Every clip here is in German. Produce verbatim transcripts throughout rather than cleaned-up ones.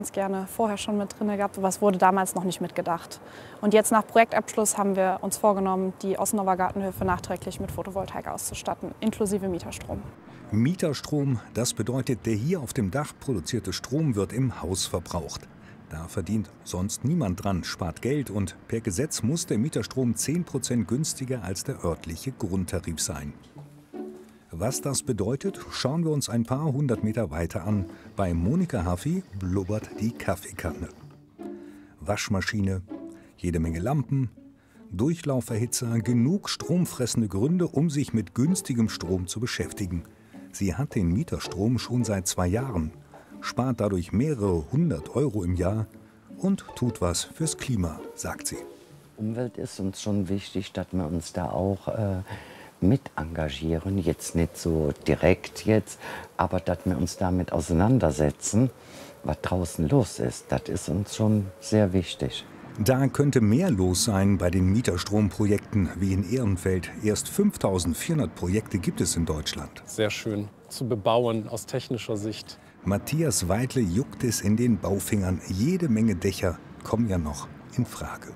Gerne vorher schon mit drin gehabt, aber es wurde damals noch nicht mitgedacht. Und jetzt nach Projektabschluss haben wir uns vorgenommen, die Ossenauer Gartenhöfe nachträglich mit Photovoltaik auszustatten, inklusive Mieterstrom. Mieterstrom, das bedeutet, der hier auf dem Dach produzierte Strom wird im Haus verbraucht. Da verdient sonst niemand dran, spart Geld und per Gesetz muss der Mieterstrom zehn Prozent günstiger als der örtliche Grundtarif sein. Was das bedeutet, schauen wir uns ein paar hundert Meter weiter an. Bei Monika Haffi blubbert die Kaffeekanne. Waschmaschine, jede Menge Lampen, Durchlauferhitzer, genug stromfressende Gründe, um sich mit günstigem Strom zu beschäftigen. Sie hat den Mieterstrom schon seit zwei Jahren, spart dadurch mehrere hundert Euro im Jahr und tut was fürs Klima, sagt sie. Umwelt ist uns schon wichtig, dass wir uns da auch äh mit engagieren, jetzt nicht so direkt jetzt, aber dass wir uns damit auseinandersetzen, was draußen los ist, das ist uns schon sehr wichtig. Da könnte mehr los sein bei den Mieterstromprojekten wie in Ehrenfeld. Erst fünftausendvierhundert Projekte gibt es in Deutschland. Sehr schön zu bebauen aus technischer Sicht. Matthias Weidle juckt es in den Baufingern. Jede Menge Dächer kommen ja noch in Frage.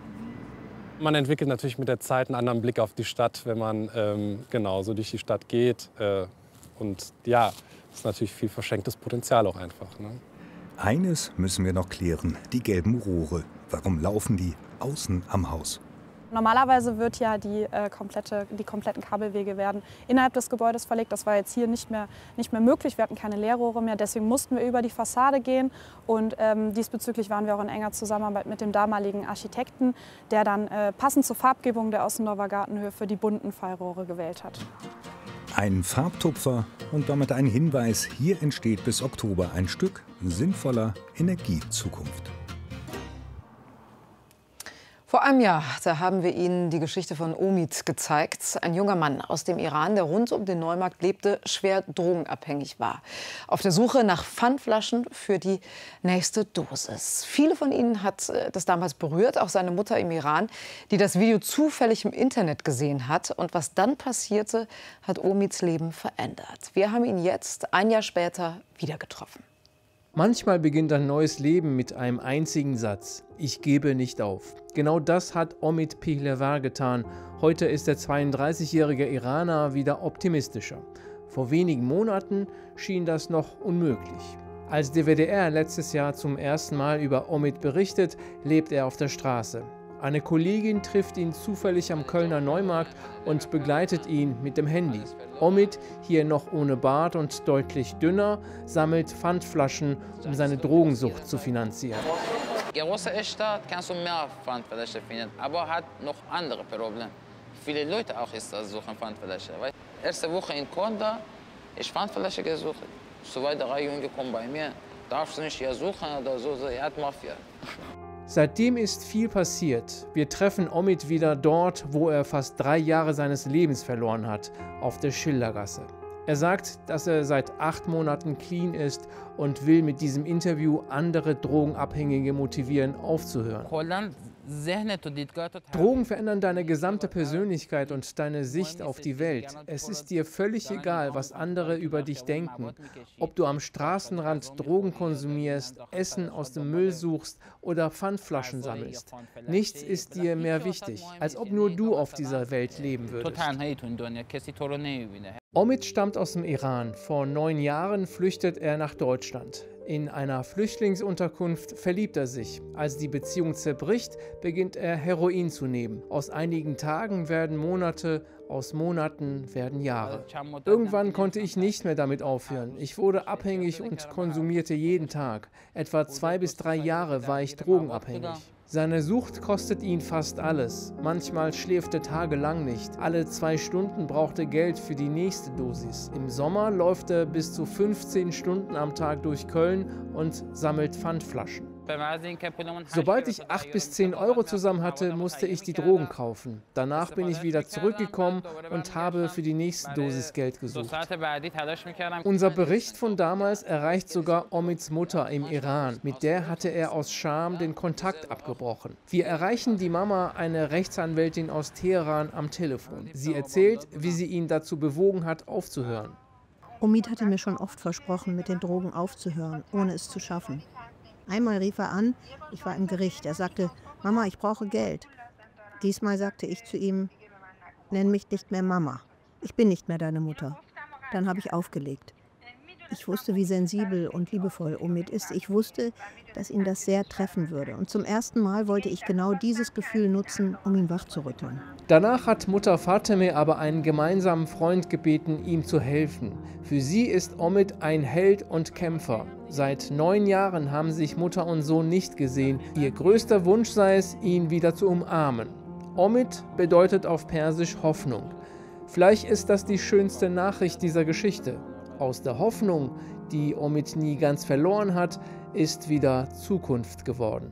Man entwickelt natürlich mit der Zeit einen anderen Blick auf die Stadt, wenn man ähm, genau so durch die Stadt geht. Äh, und ja, das ist natürlich viel verschenktes Potenzial auch einfach. Ne? Eines müssen wir noch klären, die gelben Rohre. Warum laufen die außen am Haus? Normalerweise wird ja die, äh, komplette, die kompletten Kabelwege werden innerhalb des Gebäudes verlegt. Das war jetzt hier nicht mehr, nicht mehr möglich. Wir hatten keine Leerrohre mehr. Deswegen mussten wir über die Fassade gehen. Und ähm, diesbezüglich waren wir auch in enger Zusammenarbeit mit dem damaligen Architekten, der dann äh, passend zur Farbgebung der Ossenauer Gartenhöfe die bunten Fallrohre gewählt hat. Ein Farbtupfer und damit ein Hinweis, hier entsteht bis Oktober ein Stück sinnvoller Energiezukunft. Vor einem Jahr, da haben wir Ihnen die Geschichte von Omid gezeigt. Ein junger Mann aus dem Iran, der rund um den Neumarkt lebte, schwer drogenabhängig war. Auf der Suche nach Pfandflaschen für die nächste Dosis. Viele von Ihnen hat das damals berührt, auch seine Mutter im Iran, die das Video zufällig im Internet gesehen hat. Und was dann passierte, hat Omids Leben verändert. Wir haben ihn jetzt, ein Jahr später, wieder getroffen. Manchmal beginnt ein neues Leben mit einem einzigen Satz: Ich gebe nicht auf. Genau das hat Omid Pihlewar getan. Heute ist der zweiunddreißigjährige Iraner wieder optimistischer. Vor wenigen Monaten schien das noch unmöglich. Als der W D R letztes Jahr zum ersten Mal über Omid berichtet, lebt er auf der Straße. Eine Kollegin trifft ihn zufällig am Kölner Neumarkt und begleitet ihn mit dem Handy. Omid, hier noch ohne Bart und deutlich dünner, sammelt Pfandflaschen, um seine Drogensucht zu finanzieren. Die große Stadt kannst du mehr Pfandflaschen finden, aber hat noch andere Probleme. Viele Leute auch ist das suchen Pfandflaschen. Erste Woche in Konda, ich Pfandflasche gesucht. Zwei, drei Junge kommen bei mir. Darfst du nicht hier suchen oder so? Er hat Mafia. Seitdem ist viel passiert. Wir treffen Omid wieder dort, wo er fast drei Jahre seines Lebens verloren hat, auf der Schildergasse. Er sagt, dass er seit acht Monaten clean ist und will mit diesem Interview andere Drogenabhängige motivieren, aufzuhören. Drogen verändern deine gesamte Persönlichkeit und deine Sicht auf die Welt. Es ist dir völlig egal, was andere über dich denken. Ob du am Straßenrand Drogen konsumierst, Essen aus dem Müll suchst oder Pfandflaschen sammelst. Nichts ist dir mehr wichtig, als ob nur du auf dieser Welt leben würdest. Omid stammt aus dem Iran. Vor neun Jahren flüchtet er nach Deutschland. In einer Flüchtlingsunterkunft verliebt er sich. Als die Beziehung zerbricht, beginnt er Heroin zu nehmen. Aus einigen Tagen werden Monate, aus Monaten werden Jahre. Irgendwann konnte ich nicht mehr damit aufhören. Ich wurde abhängig und konsumierte jeden Tag. Etwa zwei bis drei Jahre war ich drogenabhängig. Seine Sucht kostet ihn fast alles. Manchmal schläft er tagelang nicht. Alle zwei Stunden braucht er Geld für die nächste Dosis. Im Sommer läuft er bis zu fünfzehn Stunden am Tag durch Köln und sammelt Pfandflaschen. Sobald ich acht bis zehn Euro zusammen hatte, musste ich die Drogen kaufen. Danach bin ich wieder zurückgekommen und habe für die nächste Dosis Geld gesucht. Unser Bericht von damals erreicht sogar Omids Mutter im Iran. Mit der hatte er aus Scham den Kontakt abgebrochen. Wir erreichen die Mama, eine Rechtsanwältin aus Teheran, am Telefon. Sie erzählt, wie sie ihn dazu bewogen hat, aufzuhören. Omid hatte mir schon oft versprochen, mit den Drogen aufzuhören, ohne es zu schaffen. Einmal rief er an, ich war im Gericht. Er sagte, Mama, ich brauche Geld. Diesmal sagte ich zu ihm, nenn mich nicht mehr Mama. Ich bin nicht mehr deine Mutter. Dann habe ich aufgelegt. Ich wusste, wie sensibel und liebevoll Omid ist. Ich wusste, dass ihn das sehr treffen würde. Und zum ersten Mal wollte ich genau dieses Gefühl nutzen, um ihn wachzurütteln. Danach hat Mutter Fateme aber einen gemeinsamen Freund gebeten, ihm zu helfen. Für sie ist Omid ein Held und Kämpfer. Seit neun Jahren haben sich Mutter und Sohn nicht gesehen. Ihr größter Wunsch sei es, ihn wieder zu umarmen. Omid bedeutet auf Persisch Hoffnung. Vielleicht ist das die schönste Nachricht dieser Geschichte. Aus der Hoffnung, die Omid nie ganz verloren hat, ist wieder Zukunft geworden.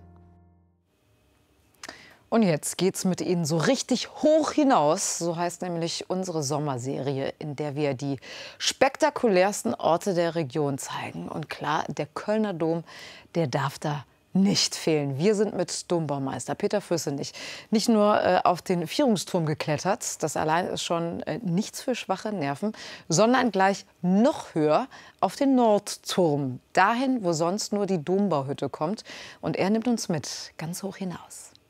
Und jetzt geht's mit Ihnen so richtig hoch hinaus. So heißt nämlich unsere Sommerserie, in der wir die spektakulärsten Orte der Region zeigen. Und klar, der Kölner Dom, der darf da nicht fehlen. Wir sind mit Dombaumeister Peter Füssenich nicht nur äh, auf den Vierungsturm geklettert, das allein ist schon äh, nichts für schwache Nerven, sondern gleich noch höher auf den Nordturm, dahin, wo sonst nur die Dombauhütte kommt. Und er nimmt uns mit, ganz hoch hinaus.